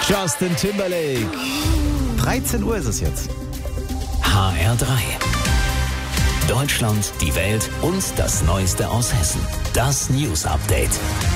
Justin Timberlake. 13 Uhr ist es jetzt. HR3. Deutschland, die Welt und das Neueste aus Hessen. Das News Update.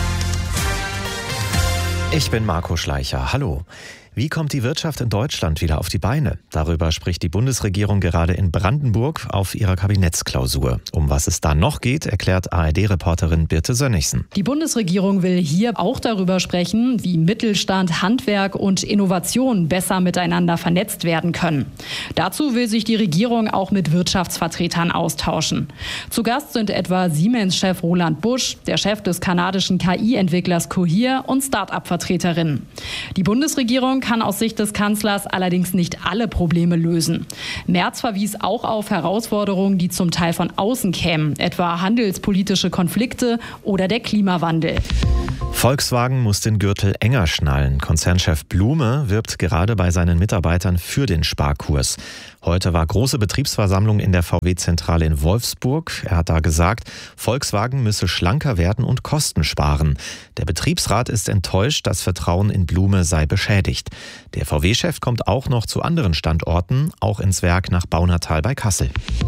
Ich bin Marco Schleicher. Hallo. Wie kommt die Wirtschaft in Deutschland wieder auf die Beine? Darüber spricht die Bundesregierung gerade in Brandenburg auf ihrer Kabinettsklausur. Um was es da noch geht, erklärt ARD-Reporterin Birte Sönnigsen. Die Bundesregierung will hier auch darüber sprechen, wie Mittelstand, Handwerk und Innovation besser miteinander vernetzt werden können. Dazu will sich die Regierung auch mit Wirtschaftsvertretern austauschen. Zu Gast sind etwa Siemens-Chef Roland Busch, der Chef des kanadischen KI-Entwicklers Cohere und Start-up-Vertreterinnen. Die Bundesregierung kann aus Sicht des Kanzlers allerdings nicht alle Probleme lösen. Merz verwies auch auf Herausforderungen, die zum Teil von außen kämen, etwa handelspolitische Konflikte oder der Klimawandel. Volkswagen muss den Gürtel enger schnallen. Konzernchef Blume wirbt gerade bei seinen Mitarbeitern für den Sparkurs. Heute war große Betriebsversammlung in der VW-Zentrale in Wolfsburg. Er hat da gesagt, Volkswagen müsse schlanker werden und Kosten sparen. Der Betriebsrat ist enttäuscht, das Vertrauen in Blume sei beschädigt. Der VW-Chef kommt auch noch zu anderen Standorten, auch ins Werk nach Baunatal bei Kassel.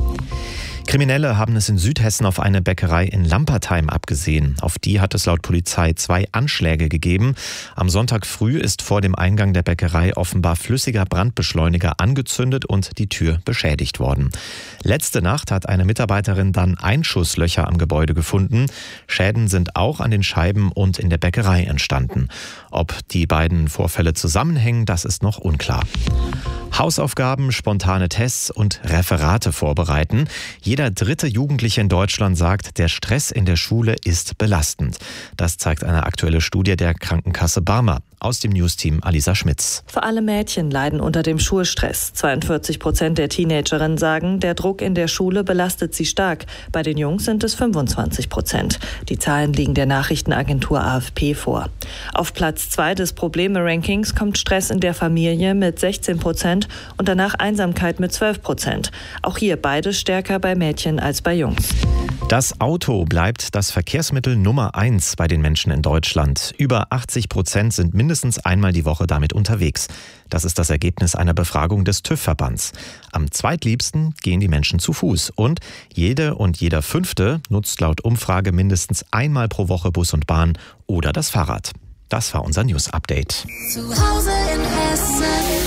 Kriminelle haben es in Südhessen auf eine Bäckerei in Lampertheim abgesehen. Auf die hat es laut Polizei 2 Anschläge gegeben. Am Sonntag früh ist vor dem Eingang der Bäckerei offenbar flüssiger Brandbeschleuniger angezündet und die Tür beschädigt worden. Letzte Nacht hat eine Mitarbeiterin dann Einschusslöcher am Gebäude gefunden. Schäden sind auch an den Scheiben und in der Bäckerei entstanden. Ob die beiden Vorfälle zusammenhängen, das ist noch unklar. Hausaufgaben, spontane Tests und Referate vorbereiten. Jeder 3. Jugendliche in Deutschland sagt, der Stress in der Schule ist belastend. Das zeigt eine aktuelle Studie der Krankenkasse Barmer. Aus dem Newsteam Alisa Schmitz. Vor allem Mädchen leiden unter dem Schulstress. 42% der Teenagerinnen sagen, der Druck in der Schule belastet sie stark. Bei den Jungs sind es 25%. Die Zahlen liegen der Nachrichtenagentur AFP vor. Auf Platz 2 des Probleme-Rankings kommt Stress in der Familie mit 16% und danach Einsamkeit mit 12%. Auch hier beides stärker bei Mädchen als bei Jungs. Das Auto bleibt das Verkehrsmittel Nummer 1 bei den Menschen in Deutschland. Über 80% sind mindestens einmal die Woche damit unterwegs. Das ist das Ergebnis einer Befragung des TÜV-Verbands. Am zweitliebsten gehen die Menschen zu Fuß. Und jede und jeder Fünfte nutzt laut Umfrage mindestens einmal pro Woche Bus und Bahn oder das Fahrrad. Das war unser News-Update. Zu Hause in Hessen.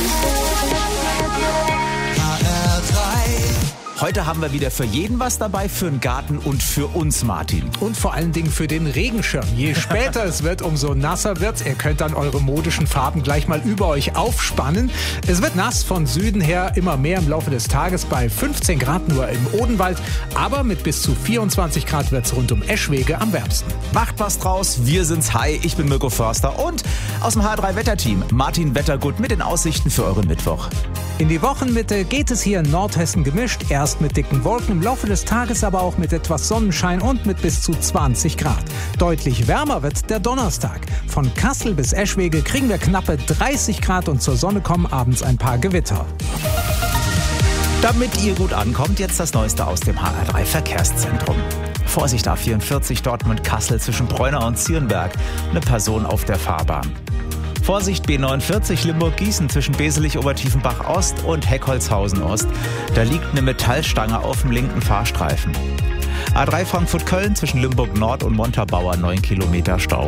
Heute haben wir wieder für jeden was dabei, für den Garten und für uns, Martin. Und vor allen Dingen für den Regenschirm. Je später es wird, umso nasser wird's. Ihr könnt dann eure modischen Farben gleich mal über euch aufspannen. Es wird nass von Süden her, immer mehr im Laufe des Tages bei 15 Grad nur im Odenwald. Aber mit bis zu 24 Grad wird's rund um Eschwege am wärmsten. Macht was draus, wir sind's. Hi, ich bin Mirko Förster und aus dem H3-Wetterteam Martin Wettergut mit den Aussichten für euren Mittwoch. In die Wochenmitte geht es hier in Nordhessen gemischt. Erst mit dicken Wolken, im Laufe des Tages aber auch mit etwas Sonnenschein und mit bis zu 20 Grad. Deutlich wärmer wird der Donnerstag. Von Kassel bis Eschwege kriegen wir knappe 30 Grad und zur Sonne kommen abends ein paar Gewitter. Damit ihr gut ankommt, jetzt das Neueste aus dem HR3-Verkehrszentrum. Vorsicht A44 Dortmund-Kassel zwischen Bräunau und Zierenberg. Eine Person auf der Fahrbahn. Vorsicht B49 Limburg-Gießen zwischen Beselich-Obertiefenbach-Ost und Heckholzhausen-Ost. Da liegt eine Metallstange auf dem linken Fahrstreifen. A3 Frankfurt-Köln zwischen Limburg-Nord und Montabaur 9 Kilometer Stau.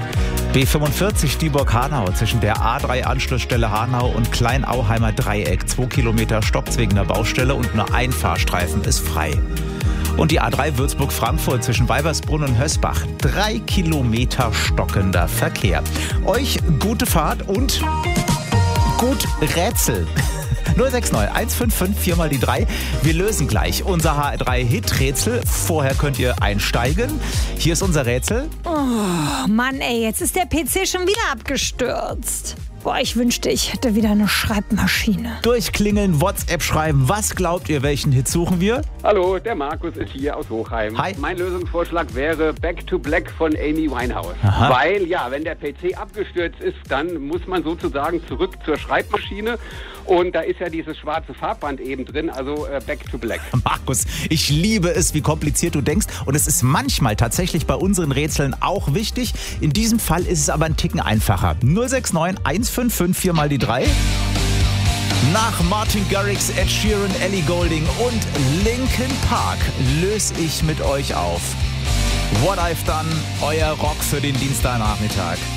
B45 Dieburg-Hanau zwischen der A3-Anschlussstelle Hanau und Kleinauheimer Dreieck 2 Kilometer Stopp wegen der Baustelle und nur ein Fahrstreifen ist frei. Und die A3 Würzburg-Frankfurt zwischen Weibersbrunn und Hösbach. 3 Kilometer stockender Verkehr. Euch gute Fahrt und gut Rätsel. 069 155 4 mal die 3. Wir lösen gleich unser HR3-Hit-Rätsel. Vorher könnt ihr einsteigen. Hier ist unser Rätsel. Oh Mann, ey, jetzt ist der PC schon wieder abgestürzt. Boah, ich wünschte, ich hätte wieder eine Schreibmaschine. Durchklingeln, WhatsApp schreiben. Was glaubt ihr, welchen Hit suchen wir? Hallo, der Markus ist hier aus Hochheim. Hi. Mein Lösungsvorschlag wäre Back to Black von Amy Winehouse. Aha. Weil, ja, wenn der PC abgestürzt ist, dann muss man sozusagen zurück zur Schreibmaschine. Und da ist ja dieses schwarze Farbband eben drin, also Back to Black. Markus, ich liebe es, wie kompliziert du denkst. Und es ist manchmal tatsächlich bei unseren Rätseln auch wichtig. In diesem Fall ist es aber ein Ticken einfacher. 069 155 0155 4 mal die 3. Nach Martin Garrix, Ed Sheeran, Ellie Goulding und Linkin Park löse ich mit euch auf What I've Done, euer Rock für den Dienstagnachmittag.